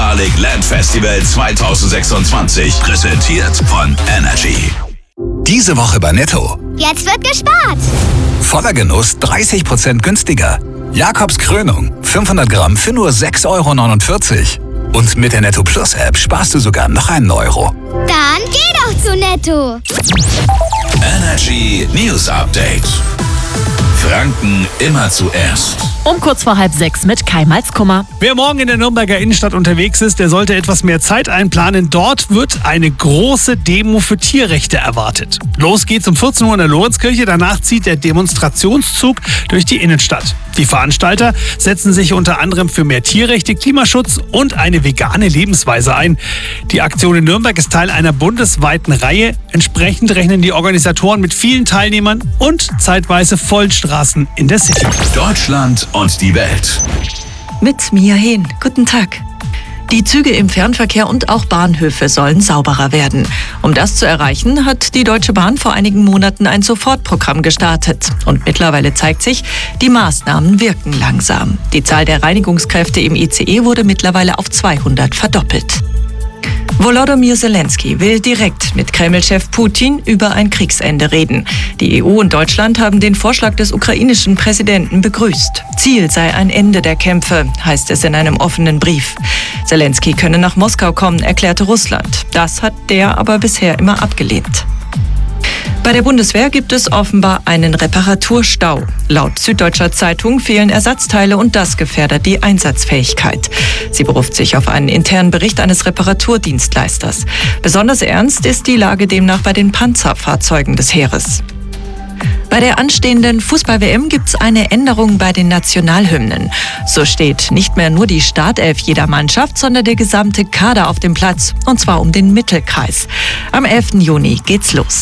Garlic Land Festival 2026. Präsentiert von Energy. Diese Woche bei Netto. Jetzt wird gespart. Voller Genuss 30% günstiger. Jakobs Krönung 500 Gramm für nur 6,49 €. Und mit der Netto Plus App sparst du sogar noch einen Euro. Dann geh doch zu Netto. Energy News Update. Franken immer zuerst. Um kurz vor 5:30 mit Kai Malzkummer. Wer morgen in der Nürnberger Innenstadt unterwegs ist, der sollte etwas mehr Zeit einplanen. Dort wird eine große Demo für Tierrechte erwartet. Los geht's um 14 Uhr in der Lorenzkirche. Danach zieht der Demonstrationszug durch die Innenstadt. Die Veranstalter setzen sich unter anderem für mehr Tierrechte, Klimaschutz und eine vegane Lebensweise ein. Die Aktion in Nürnberg ist Teil einer bundesweiten Reihe. Entsprechend rechnen die Organisatoren mit vielen Teilnehmern und zeitweise vollen Straßen in der City. Deutschland und die Welt. Mit Mia Hehn. Guten Tag. Die Züge im Fernverkehr und auch Bahnhöfe sollen sauberer werden. Um das zu erreichen, hat die Deutsche Bahn vor einigen Monaten ein Sofortprogramm gestartet. Und mittlerweile zeigt sich, die Maßnahmen wirken langsam. Die Zahl der Reinigungskräfte im ICE wurde mittlerweile auf 200 verdoppelt. Volodymyr Zelensky will direkt mit Kreml-Chef Putin über ein Kriegsende reden. Die EU und Deutschland haben den Vorschlag des ukrainischen Präsidenten begrüßt. Ziel sei ein Ende der Kämpfe, heißt es in einem offenen Brief. Zelensky könne nach Moskau kommen, erklärte Russland. Das hat der aber bisher immer abgelehnt. Bei der Bundeswehr gibt es offenbar einen Reparaturstau. Laut Süddeutscher Zeitung fehlen Ersatzteile und das gefährdet die Einsatzfähigkeit. Sie beruft sich auf einen internen Bericht eines Reparaturdienstleisters. Besonders ernst ist die Lage demnach bei den Panzerfahrzeugen des Heeres. Bei der anstehenden Fußball-WM gibt es eine Änderung bei den Nationalhymnen. So steht nicht mehr nur die Startelf jeder Mannschaft, sondern der gesamte Kader auf dem Platz. Und zwar um den Mittelkreis. Am 11. Juni geht's los.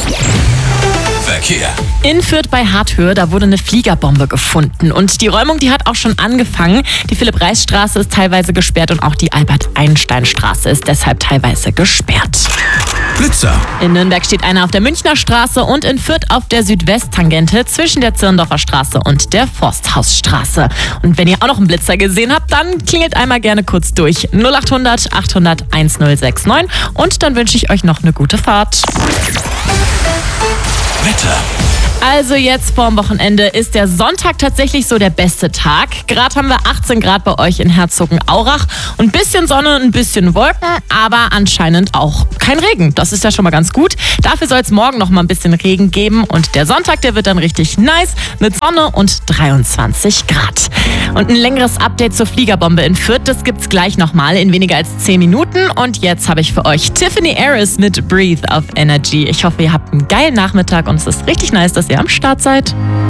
Verkehr. In Fürth bei Harthöhe, da wurde eine Fliegerbombe gefunden. Und die Räumung, die hat auch schon angefangen. Die Philipp-Reis-Straße ist teilweise gesperrt und auch die Albert-Einstein-Straße ist deshalb teilweise gesperrt. Blitzer. In Nürnberg steht einer auf der Münchner Straße und in Fürth auf der Südwesttangente zwischen der Zirndorfer Straße und der Forsthausstraße. Und wenn ihr auch noch einen Blitzer gesehen habt, dann klingelt einmal gerne kurz durch. 0800 800 1069 und dann wünsche ich euch noch eine gute Fahrt. Wetter. Also jetzt vorm Wochenende ist der Sonntag tatsächlich so der beste Tag. Gerade haben wir 18 Grad bei euch in Herzogenaurach. Ein bisschen Sonne, ein bisschen Wolken, aber anscheinend auch kein Regen. Das ist ja schon mal ganz gut. Dafür soll es morgen noch mal ein bisschen Regen geben. Und der Sonntag, der wird dann richtig nice mit Sonne und 23 Grad. Und ein längeres Update zur Fliegerbombe in Fürth, das gibt's gleich nochmal in weniger als 10 Minuten. Und jetzt habe ich für euch Tiffany Harris mit Breathe auf Energy. Ich hoffe, ihr habt einen geilen Nachmittag und es ist richtig nice, dass ihr am Start seid.